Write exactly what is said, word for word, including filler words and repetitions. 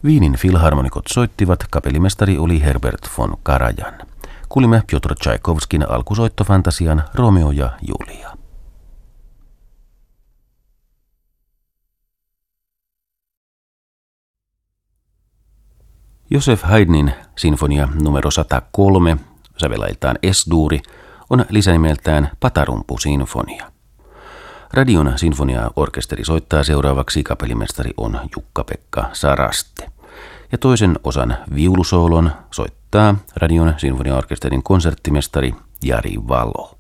Wienin filharmonikot soittivat, kapellimestari oli Herbert von Karajan. Kuulimme Pjotr Tchaikovskin alkusoittofantasian Romeo ja Julia. Joseph Haydnin sinfonia numero sata kolme, sävelailtaan Es-duuri, on lisänimeltään Patarumpu-sinfonia. Radion sinfoniaorkesteri soittaa seuraavaksi, kapellimestari on Jukka-Pekka Saraste. Ja toisen osan viulusoolon soittaa Radion sinfoniaorkesterin konserttimestari Jari Valo.